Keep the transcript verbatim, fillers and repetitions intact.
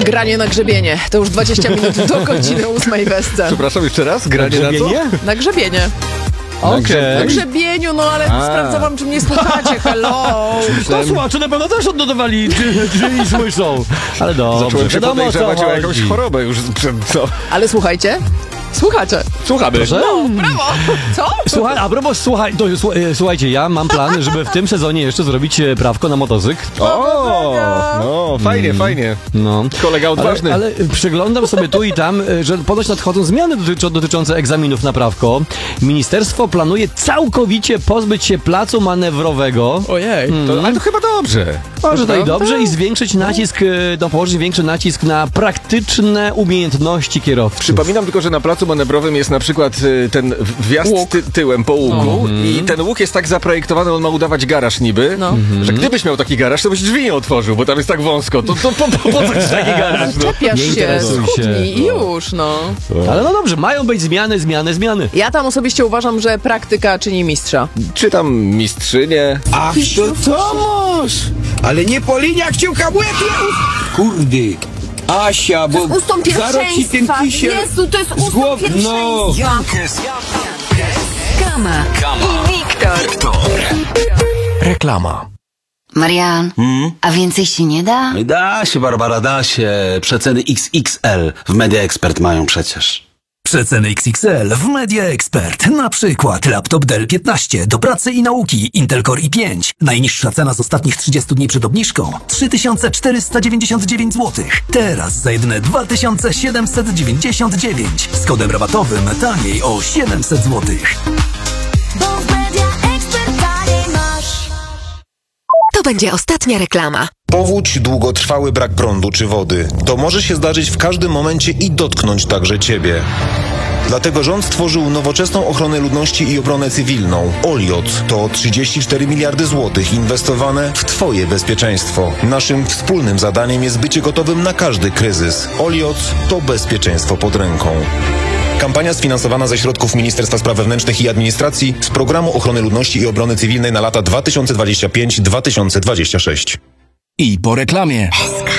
Granie na grzebienie. To już dwadzieścia minut do godziny ósmej w Esce. Przepraszam, jeszcze raz? Granie na, na co? Na grzebienie. Okej. Okay. Na grzebieniu, no ale A. sprawdzałam, czy mnie słuchacie. Hello. To słuchacze na pewno też odnotowali, czy, czy słyszą. Ale dobrze. Zacząłem się wiadomo, podejrzewać o jakąś chorobę już przed co. Ale słuchajcie. Słuchacie. Słuchamy. Proszę? No, brawo. Co? Słuchaj, a propos, słuchaj, to, słuchajcie, ja mam plan, żeby w tym sezonie jeszcze zrobić prawko na motocykl. O, no, fajnie, mm. fajnie. No. Kolega odważny. Ale, ale przyglądam sobie tu i tam, że ponoć nadchodzą zmiany dotycz, dotyczące egzaminów na prawko. Ministerstwo planuje całkowicie pozbyć się placu manewrowego. Ojej. Mm. To, ale to chyba dobrze. Może to i dobrze i zwiększyć nacisk, no, położyć większy nacisk na praktyczne umiejętności kierowców. Przypominam tylko, że na placu manewrowym jest na przykład ten wjazd ty, tyłem po łuku no. i ten łuk jest tak zaprojektowany, on ma udawać garaż niby, no. że gdybyś miał taki garaż, to byś drzwi nie otworzył, bo tam jest tak wąsko. To, to po, po, po co ci taki garaż? No? Czepiasz się, schudnij i już, no. Ale no dobrze, mają być zmiany, zmiany, zmiany. Ja tam osobiście uważam, że praktyka czyni mistrza. Czy tam mistrzynię? Ach, to Tomasz! Ale nie po liniach cię hamuje! Kurde! Asia, bo ustąp pierwszeństwa. Jezu, to jest ustąp pierwszeństwa. No. Jankes. Kama. Kama. I Wiktor. Reklama. Marian, hmm? a więcej się nie da? Da się, Barbara, da się. Przeceny X X L w Media Expert mają przecież. Przeceny X X L w Media Expert. Na przykład laptop Dell piętnaście do pracy i nauki Intel Core i pięć. Najniższa cena z ostatnich trzydziestu dni przed obniżką trzy tysiące czterysta dziewięćdziesiąt dziewięć złotych. Teraz za jedyne dwa tysiące siedemset dziewięćdziesiąt dziewięć. Z kodem rabatowym taniej o siedemset złotych. Bo w Media Expert taniej masz. To będzie ostatnia reklama. Powódź, długotrwały brak prądu czy wody. To może się zdarzyć w każdym momencie i dotknąć także Ciebie. Dlatego rząd stworzył nowoczesną ochronę ludności i obronę cywilną. Oliot to trzydzieści cztery miliardy złotych inwestowane w Twoje bezpieczeństwo. Naszym wspólnym zadaniem jest bycie gotowym na każdy kryzys. Oliot to bezpieczeństwo pod ręką. Kampania sfinansowana ze środków Ministerstwa Spraw Wewnętrznych i Administracji z Programu Ochrony Ludności i Obrony Cywilnej na lata dwa tysiące dwudziesty piąty do dwa tysiące dwudziestego szóstego. I po reklamie.